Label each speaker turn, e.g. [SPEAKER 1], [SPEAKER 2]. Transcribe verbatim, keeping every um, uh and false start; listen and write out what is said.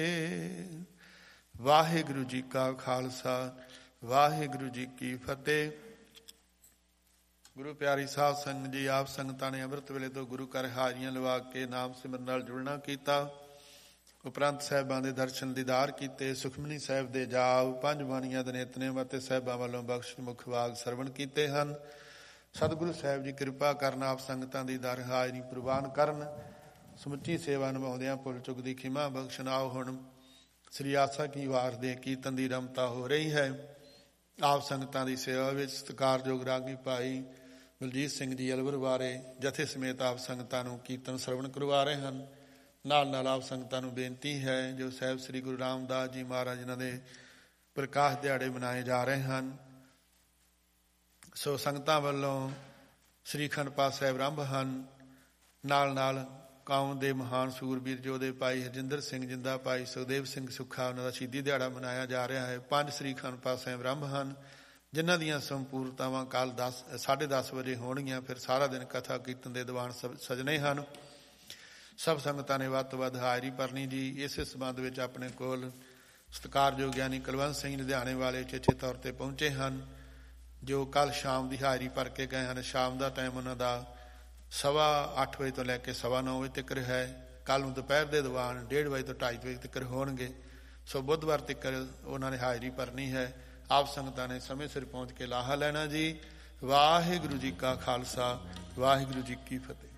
[SPEAKER 1] ਵਾਹਿਗੁਰੂ ਜੀ ਕਾ ਖਾਲਸਾ, ਵਾਹਿਗੁਰੂ ਜੀ ਕੀ ਫਤਿਹ। ਗੁਰੂ ਪਿਆਰੀ ਸਾਧ ਸੰਗਤ ਜੀ, ਆਪ ਸੰਗਤਾਂ ਨੇ ਅੰਮ੍ਰਿਤ ਵੇਲੇ ਤੋਂ ਗੁਰੂ ਘਰ ਹਾਜ਼ਰੀਆਂ ਲਵਾ ਕੇ ਨਾਮ ਸਿਮਰਨ ਨਾਲ ਜੁੜਨਾ ਕੀਤਾ। ਉਪਰੰਤ ਸਾਹਿਬਾਂ ਦੇ ਦਰਸ਼ਨ ਦੀਦਾਰ ਕੀਤੇ। ਸੁਖਮਨੀ ਸਾਹਿਬ ਦੇ ਜਾਪ, ਪੰਜ ਬਾਣੀਆਂ ਦੇ ਨਿਤਨੇਮ ਅਤੇ ਸਾਹਿਬਾਂ ਵੱਲੋਂ ਬਖਸ਼ ਮੁਖ ਵਾਗ ਸਰਵਣ ਕੀਤੇ ਹਨ। ਸਤਿਗੁਰੂ ਸਾਹਿਬ ਜੀ ਕਿਰਪਾ ਕਰਨ, ਆਪ ਸੰਗਤਾਂ ਦੀ ਦਰ ਹਾਜ਼ਰੀ ਪ੍ਰਵਾਨ ਕਰਨ। ਸਮੁੱਚੀ ਸੇਵਾ ਨਿਭਾਉਂਦਿਆਂ ਭੁੱਲ ਚੁੱਕ ਦੀ ਖਿਮਾ ਬਖਸ਼ਣ। ਆਓ ਹੁਣ ਸ੍ਰੀ ਆਸਾ ਕੀ ਵਾਰ ਦੇ ਕੀਰਤਨ ਦੀ ਰਮਤਾ ਹੋ ਰਹੀ ਹੈ। ਆਪ ਸੰਗਤਾਂ ਦੀ ਸੇਵਾ ਵਿੱਚ ਸਤਿਕਾਰਯੋਗ ਰਾਗੀ ਭਾਈ ਬਲਜੀਤ ਸਿੰਘ ਜੀ ਅਲਵਰ ਬਾਰੇ ਜਥੇ ਸਮੇਤ ਆਪ ਸੰਗਤਾਂ ਨੂੰ ਕੀਰਤਨ ਸਰਵਣ ਕਰਵਾ ਰਹੇ ਹਨ। ਨਾਲ ਨਾਲ ਆਪ ਸੰਗਤਾਂ ਨੂੰ ਬੇਨਤੀ ਹੈ, ਜੋ ਸਾਹਿਬ ਸ੍ਰੀ ਗੁਰੂ ਰਾਮਦਾਸ ਜੀ ਮਹਾਰਾਜ ਜਿਨ੍ਹਾਂ ਦੇ ਪ੍ਰਕਾਸ਼ ਦਿਹਾੜੇ ਮਨਾਏ ਜਾ ਰਹੇ ਹਨ, ਸੋ ਸੰਗਤਾਂ ਵੱਲੋਂ ਸ੍ਰੀ ਅਖੰਡ ਪਾਠ ਸਾਹਿਬ ਆਰੰਭ ਹਨ। ਨਾਲ ਨਾਲ ਕੌਮ ਦੇ ਮਹਾਨ ਸੂਰਬੀਰ ਯੋਧੇ ਭਾਈ ਹਰਜਿੰਦਰ ਸਿੰਘ ਜਿੰਦਾ, ਭਾਈ ਸੁਖਦੇਵ ਸਿੰਘ ਸੁੱਖਾ, ਉਹਨਾਂ ਦਾ ਸ਼ਹੀਦੀ ਦਿਹਾੜਾ ਮਨਾਇਆ ਜਾ ਰਿਹਾ ਹੈ। ਪੰਜ ਸ੍ਰੀ ਅਖੰਡ ਪਾਠ ਸਾਹਿਬ ਆਰੰਭ ਹਨ, ਜਿਨ੍ਹਾਂ ਦੀਆਂ ਸੰਪੂਰਨਤਾਵਾਂ ਕੱਲ੍ਹ ਦਸ ਸਾਢੇ ਦਸ ਵਜੇ ਹੋਣਗੀਆਂ। ਫਿਰ ਸਾਰਾ ਦਿਨ ਕਥਾ ਕੀਰਤਨ ਦੇ ਦੀਵਾਨ ਸਜਣੇ ਹਨ। ਸਭ ਸੰਗਤਾਂ ਨੇ ਵੱਧ ਤੋਂ ਵੱਧ ਹਾਜ਼ਰੀ ਭਰਨੀ ਜੀ। ਇਸੇ ਸੰਬੰਧ ਵਿੱਚ ਆਪਣੇ ਕੋਲ ਸਤਿਕਾਰਯੋਗ ਗਿਆਨੀ ਕੁਲਵੰਤ ਸਿੰਘ ਲੁਧਿਆਣੇ ਵਾਲੇ ਚੇਚੇ ਤੌਰ 'ਤੇ ਪਹੁੰਚੇ ਹਨ, ਜੋ ਕੱਲ੍ਹ ਸ਼ਾਮ ਦੀ ਹਾਜ਼ਰੀ ਭਰ ਕੇ ਗਏ ਹਨ। ਸ਼ਾਮ ਦਾ ਟਾਈਮ ਉਹਨਾਂ ਦਾ ਸਵਾ ਅੱਠ ਵਜੇ ਤੋਂ ਲੈ ਕੇ ਸਵਾ ਨੌ ਵਜੇ ਤੱਕ ਹੈ। ਕੱਲ੍ਹ ਨੂੰ ਦੁਪਹਿਰ ਦੇ ਦੀਵਾਨ ਡੇਢ ਵਜੇ ਤੋਂ ਢਾਈ ਵਜੇ ਤੱਕ ਹੋਣਗੇ। ਸੋ ਬੁੱਧਵਾਰ ਤੱਕ ਉਹਨਾਂ ਨੇ ਹਾਜ਼ਰੀ ਭਰਨੀ ਹੈ। ਆਪ ਸੰਗਤਾਂ ਨੇ ਸਮੇਂ ਸਿਰ ਪਹੁੰਚ ਕੇ ਲਾਹਾ ਲੈਣਾ ਜੀ। ਵਾਹਿਗੁਰੂ ਜੀ ਕਾ ਖਾਲਸਾ, ਵਾਹਿਗੁਰੂ ਜੀ ਕੀ ਫਤਿਹ।